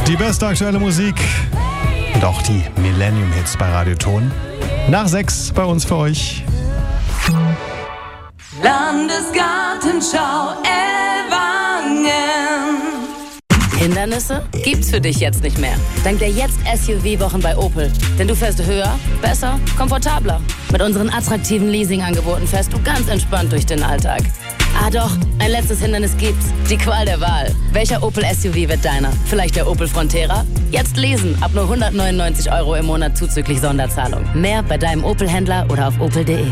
Die beste aktuelle Musik und auch die Millennium-Hits bei Radio Ton. Nach 6 bei uns für euch. Landesgartenschau Ellwangen. Hindernisse gibt's für dich jetzt nicht mehr. Dank der Jetzt-SUV-Wochen bei Opel. Denn du fährst höher, besser, komfortabler. Mit unseren attraktiven Leasing-Angeboten fährst du ganz entspannt durch den Alltag. Ah doch, ein letztes Hindernis gibt's. Die Qual der Wahl. Welcher Opel-SUV wird deiner? Vielleicht der Opel Frontera? Jetzt lesen, ab nur 199 € im Monat zuzüglich Sonderzahlung. Mehr bei deinem Opel-Händler oder auf opel.de.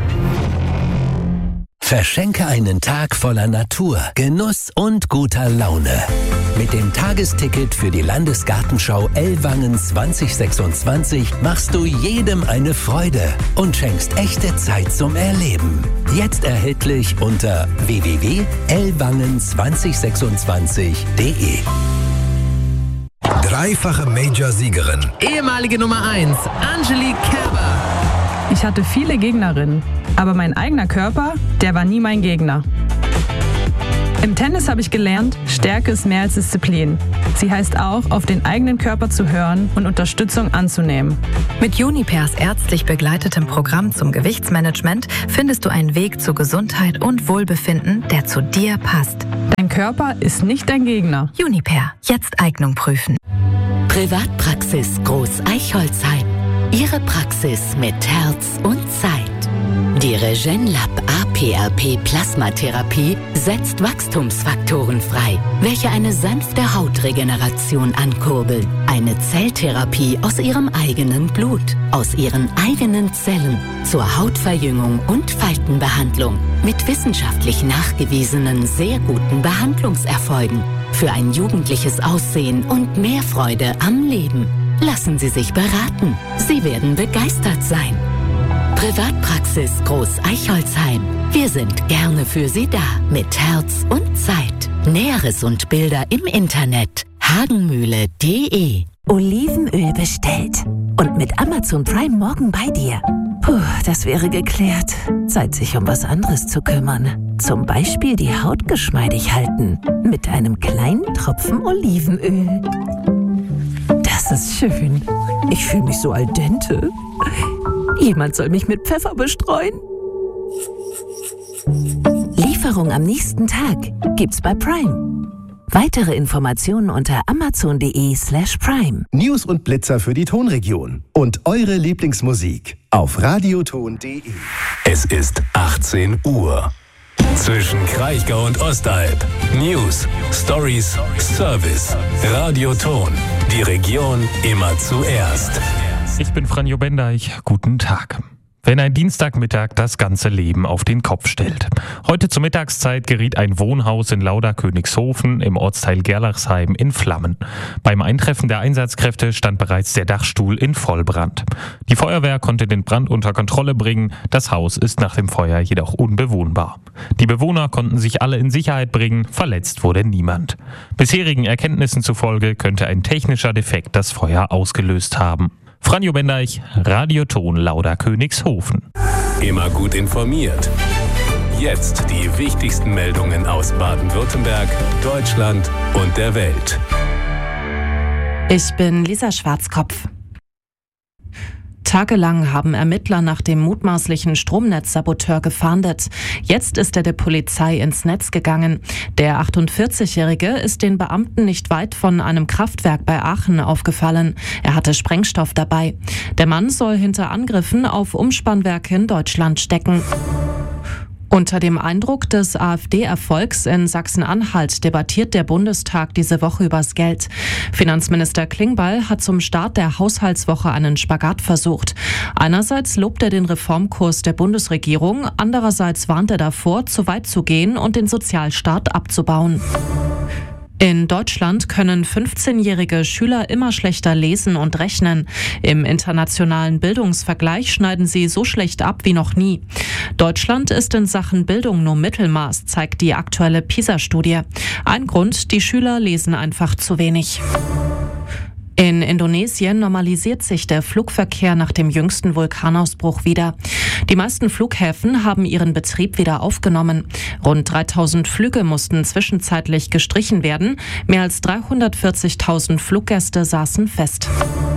Verschenke einen Tag voller Natur, Genuss und guter Laune. Mit dem Tagesticket für die Landesgartenschau Ellwangen 2026 machst du jedem eine Freude und schenkst echte Zeit zum Erleben. Jetzt erhältlich unter www.ellwangen2026.de. Dreifache Major-Siegerin. Ehemalige Nummer 1, Angelique Kerber. Ich hatte viele Gegnerinnen, aber mein eigener Körper, der war nie mein Gegner. Im Tennis habe ich gelernt, Stärke ist mehr als Disziplin. Sie heißt auch, auf den eigenen Körper zu hören und Unterstützung anzunehmen. Mit Junipers ärztlich begleitetem Programm zum Gewichtsmanagement findest du einen Weg zu Gesundheit und Wohlbefinden, der zu dir passt. Dein Körper ist nicht dein Gegner. Juniper, jetzt Eignung prüfen. Privatpraxis Groß Eichholzheim. Ihre Praxis mit Herz und Zeit. Die Regenlab APRP Plasmatherapie setzt Wachstumsfaktoren frei, welche eine sanfte Hautregeneration ankurbeln. Eine Zelltherapie aus ihrem eigenen Blut, aus ihren eigenen Zellen zur Hautverjüngung und Faltenbehandlung mit wissenschaftlich nachgewiesenen sehr guten Behandlungserfolgen für ein jugendliches Aussehen und mehr Freude am Leben. Lassen Sie sich beraten. Sie werden begeistert sein. Privatpraxis Groß Eichholzheim. Wir sind gerne für Sie da. Mit Herz und Zeit. Näheres und Bilder im Internet. hagenmühle.de. Olivenöl bestellt. Und mit Amazon Prime morgen bei dir. Puh, das wäre geklärt. Zeit, sich um was anderes zu kümmern. Zum Beispiel die Haut geschmeidig halten. Mit einem kleinen Tropfen Olivenöl. Das ist schön. Ich fühle mich so al dente. Jemand soll mich mit Pfeffer bestreuen. Lieferung am nächsten Tag gibt's bei Prime. Weitere Informationen unter amazon.de/prime. News und Blitzer für die Tonregion. Und eure Lieblingsmusik auf radioton.de. Es ist 18 Uhr. Zwischen Kraichgau und Ostalb. News, Stories, Service. Radio Ton. Die Region immer zuerst. Ich bin Franjo Bendeich. Guten Tag. Wenn ein Dienstagmittag das ganze Leben auf den Kopf stellt. Heute zur Mittagszeit geriet ein Wohnhaus in Lauda-Königshofen im Ortsteil Gerlachsheim in Flammen. Beim Eintreffen der Einsatzkräfte stand bereits der Dachstuhl in Vollbrand. Die Feuerwehr konnte den Brand unter Kontrolle bringen. Das Haus ist nach dem Feuer jedoch unbewohnbar. Die Bewohner konnten sich alle in Sicherheit bringen. Verletzt wurde niemand. Bisherigen Erkenntnissen zufolge könnte ein technischer Defekt das Feuer ausgelöst haben. Franjo Bendeich, Radio Ton Lauda-Königshofen. Immer gut informiert. Jetzt die wichtigsten Meldungen aus Baden-Württemberg, Deutschland und der Welt. Ich bin Lisa Schwarzkopf. Tagelang haben Ermittler nach dem mutmaßlichen Stromnetzsaboteur gefahndet. Jetzt ist er der Polizei ins Netz gegangen. Der 48-Jährige ist den Beamten nicht weit von einem Kraftwerk bei Aachen aufgefallen. Er hatte Sprengstoff dabei. Der Mann soll hinter Angriffen auf Umspannwerke in Deutschland stecken. Unter dem Eindruck des AfD-Erfolgs in Sachsen-Anhalt debattiert der Bundestag diese Woche übers Geld. Finanzminister Klingbeil hat zum Start der Haushaltswoche einen Spagat versucht. Einerseits lobt er den Reformkurs der Bundesregierung, andererseits warnt er davor, zu weit zu gehen und den Sozialstaat abzubauen. In Deutschland können 15-jährige Schüler immer schlechter lesen und rechnen. Im internationalen Bildungsvergleich schneiden sie so schlecht ab wie noch nie. Deutschland ist in Sachen Bildung nur Mittelmaß, zeigt die aktuelle PISA-Studie. Ein Grund, die Schüler lesen einfach zu wenig. In Indonesien normalisiert sich der Flugverkehr nach dem jüngsten Vulkanausbruch wieder. Die meisten Flughäfen haben ihren Betrieb wieder aufgenommen. Rund 3000 Flüge mussten zwischenzeitlich gestrichen werden. Mehr als 340.000 Fluggäste saßen fest.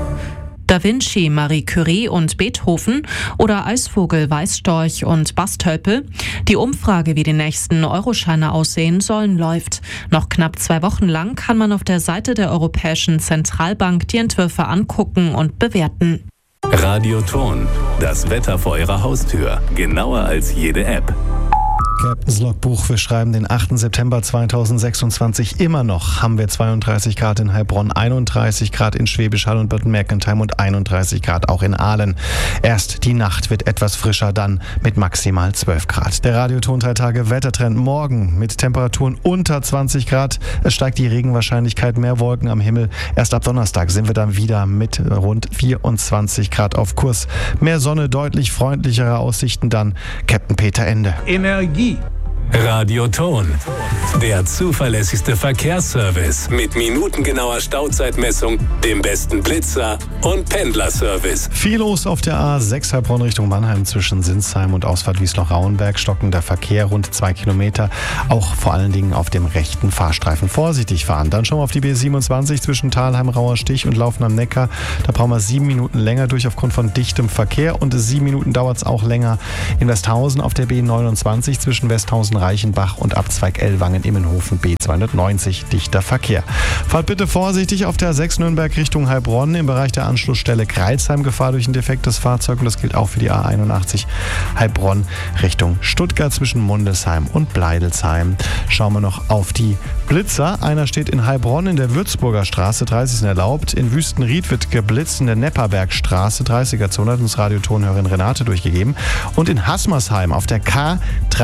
Da Vinci, Marie Curie und Beethoven oder Eisvogel, Weißstorch und Bastölpel. Die Umfrage, wie die nächsten Euroscheine aussehen sollen, läuft. Noch knapp 2 Wochen lang kann man auf der Seite der Europäischen Zentralbank die Entwürfe angucken und bewerten. Radioton, das Wetter vor Ihrer Haustür. Genauer als jede App. Captain's Logbuch, wir schreiben den 8. September 2026. Immer noch haben wir 32 Grad in Heilbronn, 31 Grad in Schwäbisch Hall und Bad-Mergentheim und 31 Grad auch in Aalen. Erst die Nacht wird etwas frischer, dann mit maximal 12 Grad. Der Radioton 3 Tage Wettertrend morgen mit Temperaturen unter 20 Grad. Es steigt die Regenwahrscheinlichkeit, mehr Wolken am Himmel. Erst ab Donnerstag sind wir dann wieder mit rund 24 Grad auf Kurs. Mehr Sonne, deutlich freundlichere Aussichten dann. Captain Peter Ende. Energie. Radioton, der zuverlässigste Verkehrsservice mit minutengenauer Stauzeitmessung, dem besten Blitzer und Pendlerservice. Viel los auf der A6 Heilbronn Richtung Mannheim zwischen Sinsheim und Ausfahrt Wiesloch-Rauenberg. Stockender Verkehr rund 2 Kilometer. Auch vor allen Dingen auf dem rechten Fahrstreifen vorsichtig fahren. Dann schauen wir auf die B27 zwischen Thalheim, Rauerstich und Laufen am Neckar. Da brauchen wir 7 Minuten länger durch aufgrund von dichtem Verkehr und 7 Minuten dauert es auch länger in Westhausen auf der B29 zwischen Westhausen Reichenbach und Abzweig Ellwangen-Immenhofen B290 dichter Verkehr. Fahrt bitte vorsichtig auf der A6 Nürnberg Richtung Heilbronn im Bereich der Anschlussstelle Greilsheim, Gefahr durch ein defektes Fahrzeug, und das gilt auch für die A81 Heilbronn Richtung Stuttgart zwischen Mundelsheim und Bleidelsheim. Schauen wir noch auf die Blitzer. Einer steht in Heilbronn in der Würzburger Straße, 30 sind erlaubt. In Wüstenried wird geblitzt in der Nepperbergstraße, 30er-Zone, hat uns Radiotonhörerin Renate durchgegeben. Und in Haßmersheim auf der K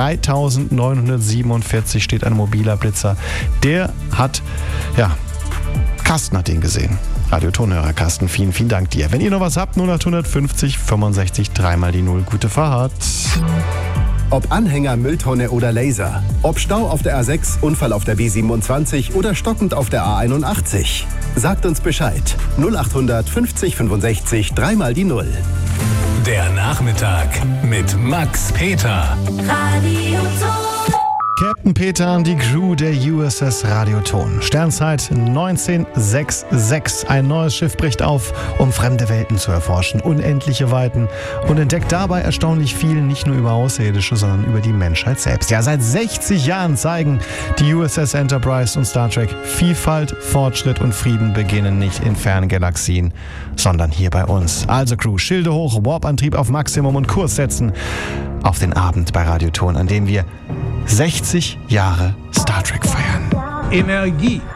3947 steht ein mobiler Blitzer. Der hat, Carsten hat den gesehen. Radiotonhörer Carsten, vielen, vielen Dank dir. Wenn ihr noch was habt, 0850 65 3 die 0. Gute Fahrt. Ob Anhänger, Mülltonne oder Laser. Ob Stau auf der A6, Unfall auf der B27 oder stockend auf der A81. Sagt uns Bescheid. 0800 50 65 3 die 0. Der Nachmittag mit Max Peter. Radioton. Captain Peter, die Crew der USS Radioton. Sternzeit 1966. Ein neues Schiff bricht auf, um fremde Welten zu erforschen, unendliche Weiten, und entdeckt dabei erstaunlich viel, nicht nur über Außerirdische, sondern über die Menschheit selbst. Ja, seit 60 Jahren zeigen die USS Enterprise und Star Trek, Vielfalt, Fortschritt und Frieden beginnen nicht in fernen Galaxien, sondern hier bei uns. Also Crew, Schilde hoch, Warp-Antrieb auf Maximum und Kurs setzen auf den Abend bei Radioton, an dem wir 60 Jahre Star Trek feiern. Energie.